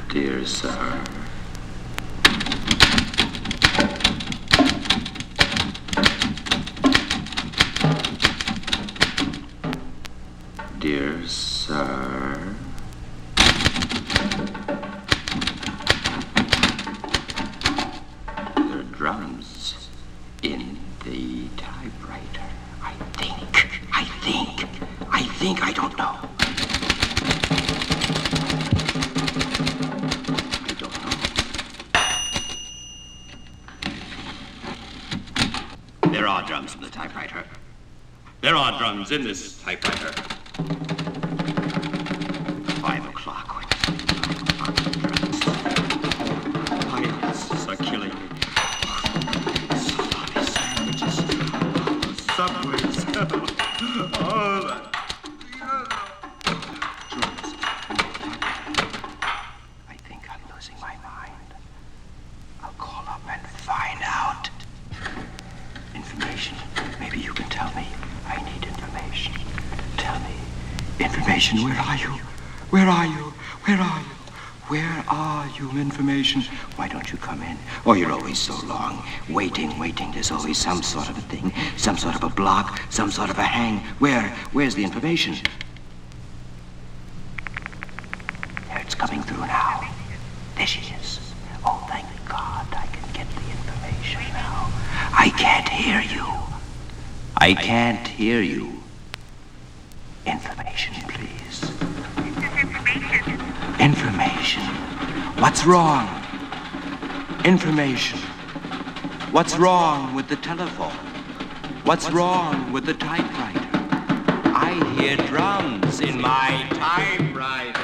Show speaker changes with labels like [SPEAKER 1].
[SPEAKER 1] Dear sir. Dear sir. There are drums in the typewriter. I think, I don't know. I don't know. There are drums in the typewriter. There are drums in this typewriter. 5 o'clock. Pilots are killing me. Salami sandwiches. Subways. All that. I think I'm losing my mind. I'll call up and find out. Information. Maybe you can tell me. I need information. Tell me. Information, where are you? Where are you? Where are you? Where are you, information? Why don't you come in? Oh, you're always so long. Waiting. There's always some sort of a thing. Some sort of a block. Some sort of a hang. Where's the information? There, it's coming through now. There she is. Oh, thank God I can get the information now. I can't hear you. I can't hear you. Information, please. Information. What's wrong? Information. What's wrong with the telephone? What's wrong with the typewriter? I hear drums in my typewriter.